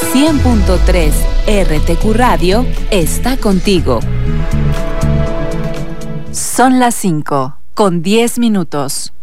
100.3 RTQ Radio está contigo. Son las 5:10.